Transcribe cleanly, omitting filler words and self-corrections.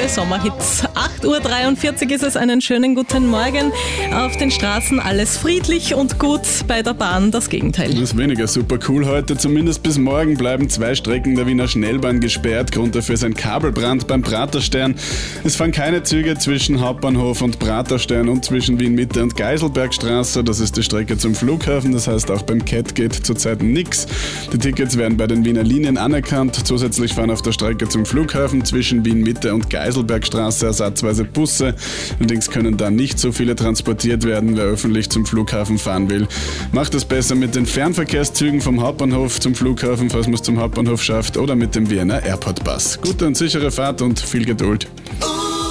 neue Sommerhits. 8.43 Uhr ist es, einen schönen guten Morgen. Auf den Straßen alles friedlich und gut, bei der Bahn das Gegenteil. Das ist weniger super cool heute. Zumindest bis morgen bleiben 2 Strecken der Wiener Schnellbahn gesperrt. Grund dafür ist ein Kabelbrand beim Praterstern. Es fahren keine Züge zwischen Hauptbahnhof und Praterstern und zwischen Wien Mitte und Geiselbergstraße. Das ist die Strecke zum Flughafen. Das heißt, auch beim CAT geht zurzeit nichts. Die Tickets werden bei den Wiener Linien anerkannt. Zusätzlich fahren auf der Strecke zum Flughafen zwischen Wien Mitte und Geiselbergstraße ersatzweise Busse. Allerdings können da nicht so viele transportiert werden, wer öffentlich zum Flughafen fahren will. Macht es besser mit den Fernverkehrszügen vom Hauptbahnhof zum Flughafen, falls man es zum Hauptbahnhof schafft, oder mit dem Vienna Airport Bus. Gute und sichere Fahrt und viel Geduld.